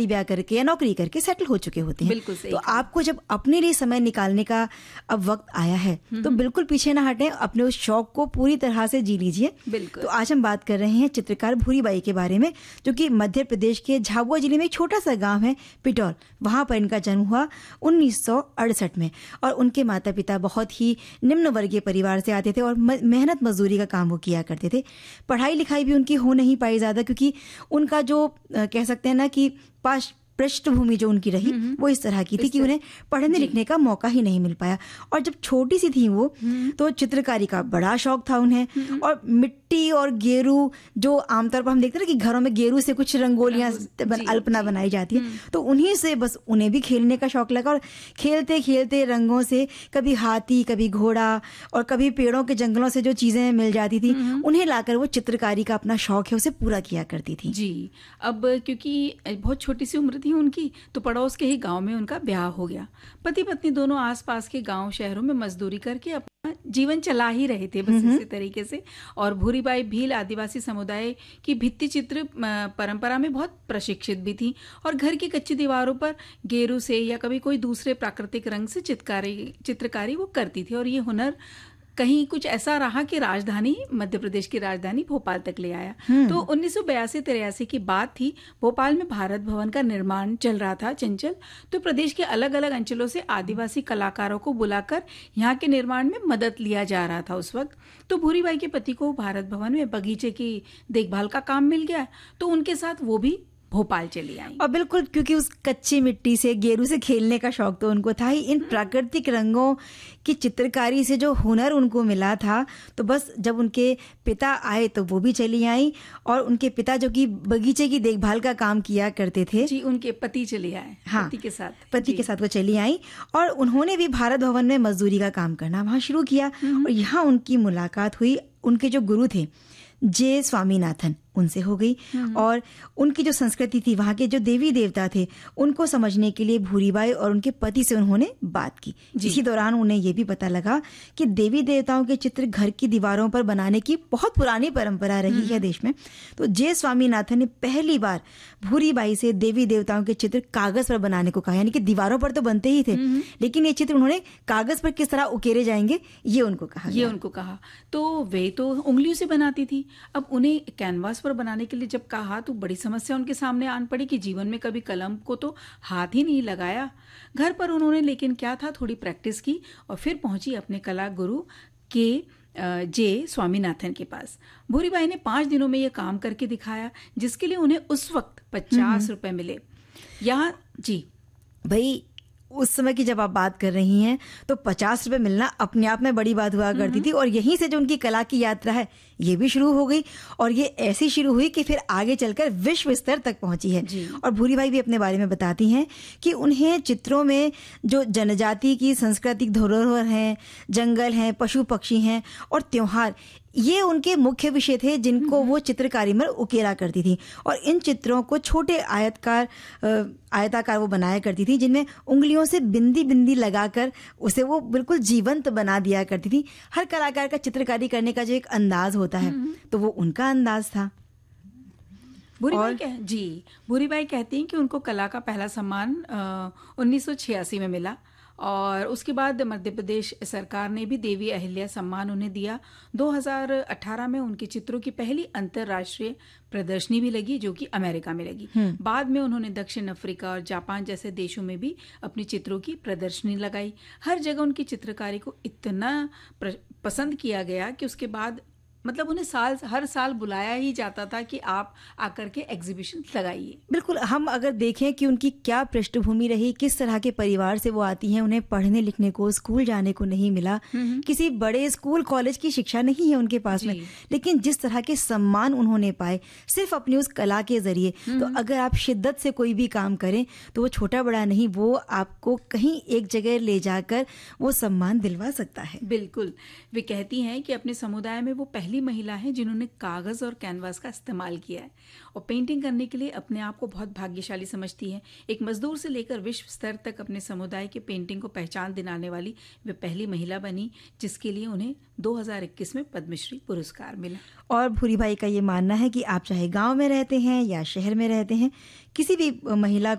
ब्याह करके या नौकरी करके सेटल हो चुके होते हैं। बिल्कुल सही तो आपको जब अपने लिए समय निकालने का अब वक्त आया है तो बिल्कुल पीछे ना हटें, अपने उस शौक को पूरी तरह से जी लीजिए। बिल्कुल। तो आज हम बात कर रहे हैं चित्रकार भूरीबाई के बारे में, जो कि मध्य प्रदेश के झाबुआ जिले में एक छोटा सा गांव है पिटौर, वहां पर इनका जन्म हुआ 1968 में। और उनके माता पिता बहुत ही निम्न वर्गीय परिवार से आते थे और मेहनत मजदूरी का काम वो किया करते थे। पढ़ाई लिखाई भी उनकी हो नहीं पाई ज़्यादा, क्योंकि उनका जो कह सकते हैं ना कि पृष्ठभूमि जो उनकी रही वो इस तरह की थी कि उन्हें पढ़ने लिखने का मौका ही नहीं मिल पाया। और जब छोटी सी थी वो तो चित्रकारी का बड़ा शौक था उन्हें, और मिट्टी और गेरू, जो आमतौर पर हम देखते हैं ना कि घरों में गेरू से कुछ रंगोलियां अल्पना बनाई जाती है, तो उन्हीं से बस उन्हें भी खेलने का शौक लगा। और खेलते खेलते रंगों से कभी हाथी, कभी घोड़ा और कभी पेड़ों के जंगलों से जो चीजें मिल जाती थी उन्हें लाकर वो चित्रकारी का अपना शौक है उसे पूरा किया करती थी। जी, अब क्योंकि बहुत छोटी सी उम्र थी उनकी, तो पड़ोस के ही गांव में उनका ब्याह हो गया। पति पत्नी दोनों आसपास के गांव शहरों में मजदूरी करके अपना जीवन चला ही रहे थे बस इसी तरीके से। और भूरीबाई भील आदिवासी समुदाय की भित्ति चित्र परंपरा में बहुत प्रशिक्षित भी थी, और घर की कच्ची दीवारों पर गेरू से या कभी कोई दूसरे प्राकृतिक रंग से चित्रकारी वो करती थी। और ये हुनर कहीं कुछ ऐसा रहा कि राजधानी, मध्य प्रदेश की राजधानी भोपाल तक ले आया। तो 1982-83 की बात थी, भोपाल में भारत भवन का निर्माण चल रहा था चंचल। तो प्रदेश के अलग अलग अंचलों से आदिवासी कलाकारों को बुलाकर यहाँ के निर्माण में मदद लिया जा रहा था उस वक्त। तो भूरीबाई के पति को भारत भवन में बगीचे की देखभाल का काम मिल गया, तो उनके साथ वो भी भोपाल चली आई। और बिल्कुल, क्योंकि उस कच्ची मिट्टी से, गेरू से खेलने का शौक तो उनको था ही, इन प्राकृतिक रंगों की चित्रकारी से जो हुनर उनको मिला था, तो बस जब उनके पिता आए तो वो भी चली आई। और उनके पिता जो कि बगीचे की देखभाल का काम किया करते थे, जी, उनके पति चले आए। हाँ, पति के साथ वो चली आई और उन्होंने भी भारत भवन में मजदूरी का काम करना वहां शुरू किया। और यहाँ उनकी मुलाकात हुई उनके जो गुरु थे जे स्वामीनाथन, उनसे हो गई। और उनकी जो संस्कृति थी, वहाँ के जो देवी देवता थे, उनको समझने के लिए भूरीबाई और उनके पति से उन्होंने बात की। इसी दौरान उन्हें ये भी पता लगा कि देवी देवताओं के चित्र घर की दीवारों पर बनाने की बहुत पुरानी परंपरा रही है देश में। तो जे स्वामीनाथन ने पहली बार भूरीबाई से देवी देवताओं के चित्र कागज पर बनाने को कहा, यानी कि दीवारों पर तो बनते ही थे, लेकिन ये चित्र उन्होंने कागज पर किस तरह उकेरे जाएंगे ये उनको कहा। तो वे तो उंगलियों से बनाती थी, अब उन्हें कैनवास पर बनाने के लिए जब कहा तो बड़ी समस्या उनके सामने आन पड़ी कि जीवन में कभी कलम को तो हाथ ही नहीं लगाया। घर पर उन्होंने लेकिन क्या था, थोड़ी प्रैक्टिस की और फिर पहुंची अपने कला गुरु के जे स्वामीनाथन के पास। भूरीबाई ने 5 दिनों में यह काम करके दिखाया, जिसके लिए उन्हें उस वक्त 50 रुपए मिले। यहाँ जी भाई, उस समय की जब आप बात कर रही हैं तो 50 रुपए मिलना अपने आप में बड़ी बात हुआ करती थी। और यहीं से जो उनकी कला की यात्रा है ये भी शुरू हो गई, और ये ऐसी शुरू हुई कि फिर आगे चलकर विश्व स्तर तक पहुंची है। और भूरीबाई भी अपने बारे में बताती हैं कि उन्हें चित्रों में जो जनजाति की सांस्कृतिक धरोहर हैं, जंगल हैं, पशु पक्षी हैं और त्योहार, ये उनके मुख्य विषय थे जिनको वो चित्रकारी में उकेरा करती थी। और इन चित्रों को छोटे आयताकार वो बनाया करती थी, जिनमें उंगलियों से बिंदी बिंदी लगाकर उसे वो बिल्कुल जीवंत बना दिया करती थी। हर कलाकार का चित्रकारी करने का जो एक अंदाज होता है, तो वो उनका अंदाज था। भूरीबाई कहती हैं कि उनको कला का पहला सम्मान 1986 में मिला, और उसके बाद मध्य प्रदेश सरकार ने भी देवी अहिल्या सम्मान उन्हें दिया। 2018 में उनके चित्रों की पहली अंतर्राष्ट्रीय प्रदर्शनी भी लगी, जो कि अमेरिका में लगी। बाद में उन्होंने दक्षिण अफ्रीका और जापान जैसे देशों में भी अपनी चित्रों की प्रदर्शनी लगाई। हर जगह उनकी चित्रकारी को इतना पसंद किया गया कि उसके बाद मतलब उन्हें हर साल बुलाया ही जाता था कि आप आकर के एग्जीबिशन लगाइए। बिल्कुल, हम अगर देखें कि उनकी क्या पृष्ठभूमि रही, किस तरह के परिवार से वो आती हैं, उन्हें पढ़ने लिखने को, स्कूल जाने को नहीं मिला, किसी बड़े स्कूल कॉलेज की शिक्षा नहीं है उनके पास में, लेकिन जिस तरह के सम्मान उन्होंने पाए सिर्फ अपनी उस कला के जरिए, तो अगर आप शिद्दत से कोई भी काम करें तो वो छोटा बड़ा नहीं, वो आपको कहीं एक जगह ले जाकर वो सम्मान दिलवा सकता है। बिल्कुल, वे कहती हैं कि अपने समुदाय में वो पहली महिला है जिन्होंने कागज और कैनवास का इस्तेमाल किया है, और पेंटिंग करने के लिए अपने आप को बहुत भाग्यशाली समझती है। एक मजदूर से लेकर विश्व स्तर तक अपने समुदाय के पेंटिंग को पहचान दिलाने वाली वे पहली महिला बनी, जिसके लिए उन्हें 2021 में पद्मश्री पुरस्कार मिला। और भूरीबाई का ये मानना है कि आप चाहे गांव में रहते हैं या शहर में रहते हैं, किसी भी महिला